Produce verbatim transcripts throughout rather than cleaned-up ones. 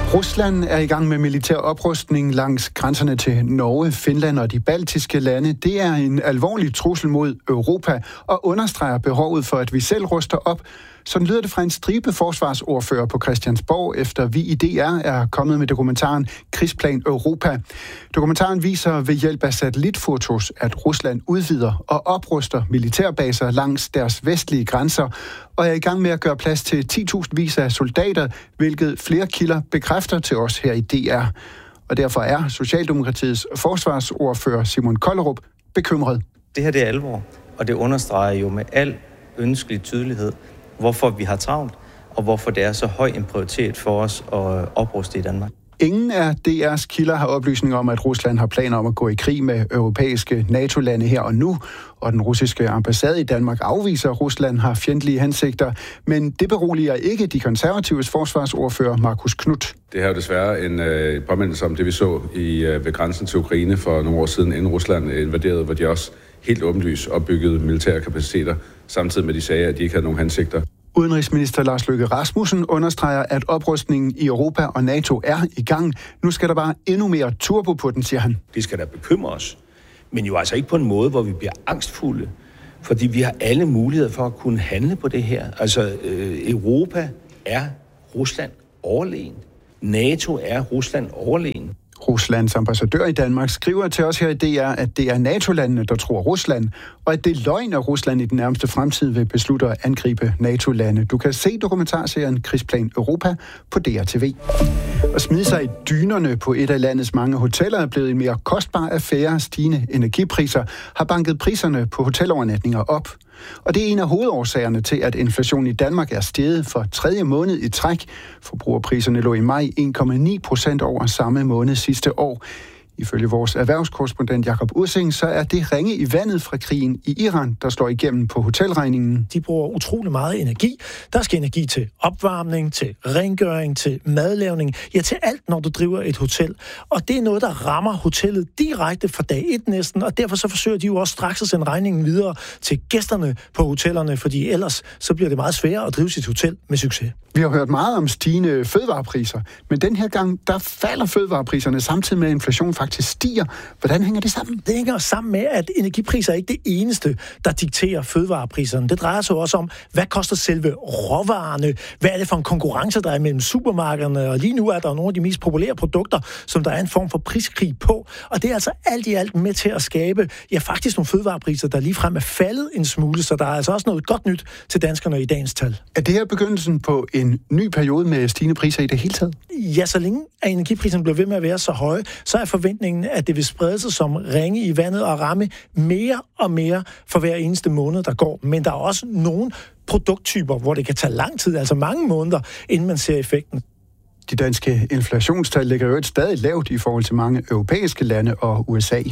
Rusland er i gang med militær oprustning langs grænserne til Norge, Finland og de baltiske lande. Det er en alvorlig trussel mod Europa og understreger behovet for, at vi selv ruster op. Sådan lyder det fra en stribe forsvarsordfører på Christiansborg, efter vi i D R er kommet med dokumentaren Krigsplan Europa. Dokumentaren viser ved hjælp af satellitfotos, at Rusland udvider og opruster militærbaser langs deres vestlige grænser og er i gang med at gøre plads til ti tusind vis af soldater, hvilket flere kilder bekræfter til os her i D R. Og derfor er Socialdemokratiets forsvarsordfører Simon Kollerup bekymret. Det her det er alvor, og det understreger jo med al ønskelig tydelighed, hvorfor vi har travlt, og hvorfor det er så høj en prioritet for os at opruste i Danmark. Ingen af D R's kilder har oplysninger om, at Rusland har planer om at gå i krig med europæiske NATO-lande her og nu, og den russiske ambassade i Danmark afviser, at Rusland har fjendtlige hensigter, men det beroliger ikke de konservatives forsvarsordfører Marcus Knuth. Det her er jo desværre en øh, påmindelse om det, vi så i, øh, ved grænsen til Ukraine for nogle år siden, inden Rusland invaderede, hvor de også helt åbenlyst opbyggede militære kapaciteter, samtidig med de sagde, at de ikke havde nogen hensigter. Udenrigsminister Lars Løkke Rasmussen understreger, at oprustningen i Europa og NATO er i gang. Nu skal der bare endnu mere turbo på den, siger han. Det skal da bekymre os, men jo altså ikke på en måde, hvor vi bliver angstfulde, fordi vi har alle muligheder for at kunne handle på det her. Altså, øh, Europa er Rusland overlegen. NATO er Rusland overlegen. Ruslands ambassadør i Danmark skriver til os her i D R, at det er NATO-landene, der tror Rusland, og at det er løgn, at Rusland i den nærmeste fremtid vil beslutte at angribe NATO-lande. Du kan se dokumentarserien Krigsplan Europa på D R T V. At smide sig i dynerne på et af landets mange hoteller er blevet en mere kostbar affære. Stigende energipriser har banket priserne på hotelovernatninger op. Og det er en af hovedårsagerne til, at inflationen i Danmark er steget for tredje måned i træk. Forbrugerpriserne lå i maj en komma ni procent over samme måned sidste år. Ifølge vores erhvervskorrespondent Jakob Ursing, så er det ringe i vandet fra krigen i Iran, der slår igennem på hotelregningen. De bruger utrolig meget energi. Der skal energi til opvarmning, til rengøring, til madlavning, ja til alt, når du driver et hotel. Og det er noget, der rammer hotellet direkte fra dag et næsten, og derfor så forsøger de jo også straks at sende regningen videre til gæsterne på hotellerne, fordi ellers så bliver det meget sværere at drive sit hotel med succes. Vi har hørt meget om stigende fødevarepriser, men den her gang, der falder fødevarepriserne samtidig med, at inflationen faktisk stiger. Hvordan hænger det sammen? Det hænger sammen med, at energipriser er ikke det eneste, der dikterer fødevarepriserne. Det drejer sig også om, hvad koster selve råvarerne? Hvad er det for en konkurrence, der er mellem supermarkederne? Og lige nu er der nogle af de mest populære produkter, som der er en form for priskrig på. Og det er altså alt i alt med til at skabe, ja faktisk nogle fødevarepriser, der ligefrem er faldet en smule, så der er altså også noget godt nyt til danskerne i dagens tal. Er det her begyndelsen på en ny periode med stigende priser i det hele taget? Ja, så længe at energipriserne bliver ved med at være så høje, så er forventningen, at det vil sprede sig som ringe i vandet og ramme mere og mere for hver eneste måned, der går. Men der er også nogle produkttyper, hvor det kan tage lang tid, altså mange måneder, inden man ser effekten. De danske inflationstal ligger jo et stadig lavt i forhold til mange europæiske lande og U S A.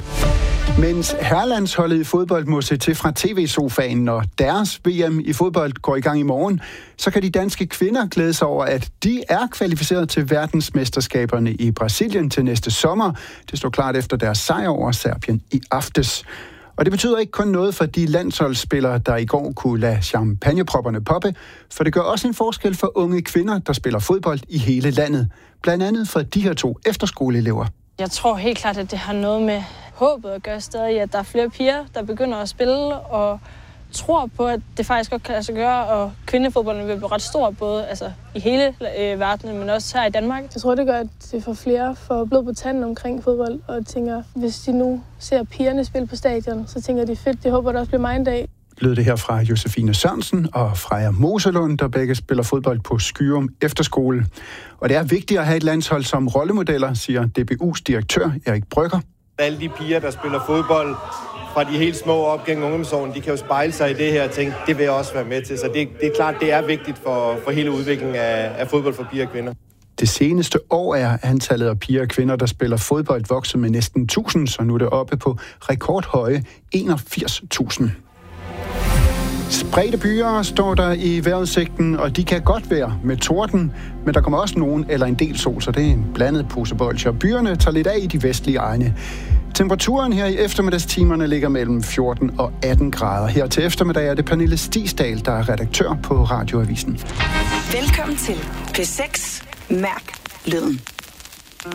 Mens herrelandsholdet i fodbold må se til fra tv-sofaen, når deres V M i fodbold går i gang i morgen, så kan de danske kvinder glæde sig over, at de er kvalificeret til verdensmesterskaberne i Brasilien til næste sommer. Det står klart efter deres sejr over Serbien i aftes. Og det betyder ikke kun noget for de landsholdsspillere, der i går kunne lade champagnepropperne poppe, for det gør også en forskel for unge kvinder, der spiller fodbold i hele landet. Blandt andet for de her to efterskoleelever. Jeg tror helt klart, at det har noget med håbet at gøre stadig, at der er flere piger, der begynder at spille og tror på, at det faktisk godt kan lade sig gøre, og kvindefodbolden vil blive ret stor, både altså, i hele øh, verdenen, men også her i Danmark. Jeg tror, det gør, at det får flere får blod på tanden omkring fodbold, og tænker, hvis de nu ser pigerne spille på stadion, så tænker de fedt, det håber, der også bliver mig en dag. Lød det her fra Josefine Sørensen og Freja Moselund, der begge spiller fodbold på Skyrum Efterskole. Og det er vigtigt at have et landshold som rollemodeller, siger D B U's direktør Erik Brygger. Alle de piger, der spiller fodbold fra de helt små op gennem ungdomsårene, de kan jo spejle sig i det her og tænke, det vil jeg også være med til. Så det, det er klart, det er vigtigt for, for hele udviklingen af, af fodbold for piger og kvinder. Det seneste år er antallet af piger og kvinder, der spiller fodbold, vokset med næsten tusind, så nu er det oppe på rekordhøje enogfirs tusind. Spredte byer står der i vejrudsigten, og de kan godt være med torden, men der kommer også nogen eller en del sol, så det er en blandet pose bolsjer. Byerne tager lidt af i de vestlige egne. Temperaturen her i eftermiddagstimerne ligger mellem fjorten og atten grader. Her til eftermiddag er det Pernille Stigsdal, der er redaktør på Radioavisen. Velkommen til P seks Mærk lyden.